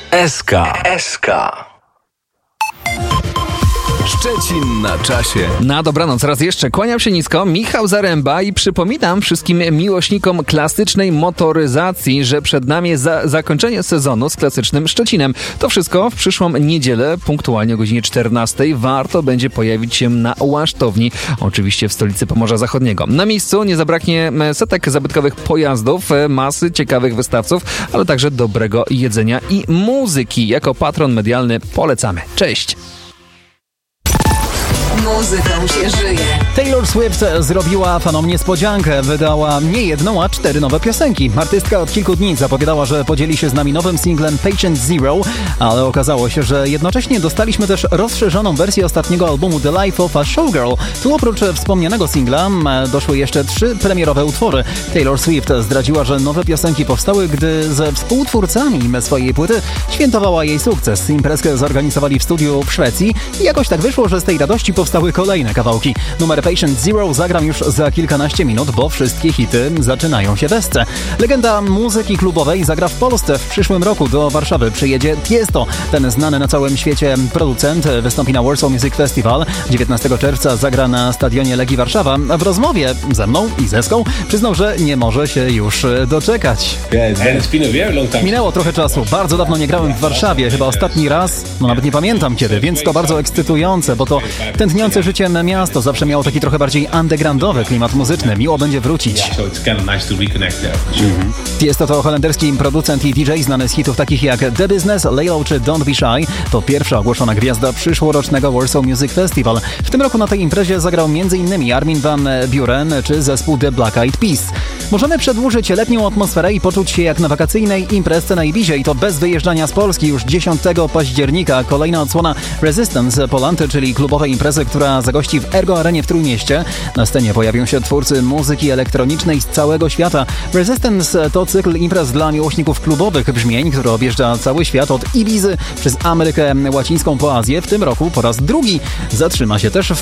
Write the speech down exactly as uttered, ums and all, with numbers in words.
S K. S K. Szczecin na czasie. Na dobranoc raz jeszcze kłaniam się nisko, Michał Zaręba i przypominam wszystkim miłośnikom klasycznej motoryzacji, że przed nami za- zakończenie sezonu z klasycznym Szczecinem. To wszystko w przyszłą niedzielę, punktualnie o godzinie czternastej. Warto będzie pojawić się na Łasztowni, oczywiście w stolicy Pomorza Zachodniego. Na miejscu nie zabraknie setek zabytkowych pojazdów, masy ciekawych wystawców, ale także dobrego jedzenia i muzyki. Jako patron medialny polecamy. Cześć! Muzyką się żyje. Taylor Swift zrobiła fanom niespodziankę. Wydała nie jedną, a cztery nowe piosenki. Artystka od kilku dni zapowiadała, że podzieli się z nami nowym singlem Patient Zero, ale okazało się, że jednocześnie dostaliśmy też rozszerzoną wersję ostatniego albumu The Life of a Showgirl. Tu oprócz wspomnianego singla doszły jeszcze trzy premierowe utwory. Taylor Swift zdradziła, że nowe piosenki powstały, gdy ze współtwórcami swojej płyty świętowała jej sukces. Imprezkę zorganizowali w studiu w Szwecji i jakoś tak wyszło, że z tej radości powstały kolejne kawałki. Numer Patient Zero zagram już za kilkanaście minut, bo wszystkie hity zaczynają się w esce. Legenda muzyki klubowej zagra w Polsce. W przyszłym roku do Warszawy przyjedzie Tiesto. Ten znany na całym świecie producent wystąpi na Warsaw Music Festival. dziewiętnastego czerwca zagra na stadionie Legii Warszawa. W rozmowie ze mną i Zeską przyznał, że nie może się już doczekać. Minęło trochę czasu. Bardzo dawno nie grałem w Warszawie. Chyba ostatni raz, no nawet nie pamiętam kiedy, więc to bardzo ekscytujące, bo to tętniące życiem miasto zawsze miało taki trochę bardziej undergroundowy klimat muzyczny. Miło będzie wrócić. Mhm. Jest to to holenderski producent i D J znany z hitów takich jak The Business, Laylo czy Don't Be Shy. To pierwsza ogłoszona gwiazda przyszłorocznego Warsaw Music Festival. W tym roku na tej imprezie zagrał m.in. Armin van Buuren czy zespół The Black Eyed Peas. Możemy przedłużyć letnią atmosferę i poczuć się jak na wakacyjnej imprezie na Ibizie i to bez wyjeżdżania z Polski. Już dziesiątego października kolejna odsłona Resistance Poland, czyli klubowej imprezy, która zagości w Ergo Arenie w Trójmieście. Na scenie pojawią się twórcy muzyki elektronicznej z całego świata. Resistance to cykl imprez dla miłośników klubowych brzmień, który objeżdża cały świat od Ibizy przez Amerykę Łacińską po Azję. W tym roku po raz drugi zatrzyma się też w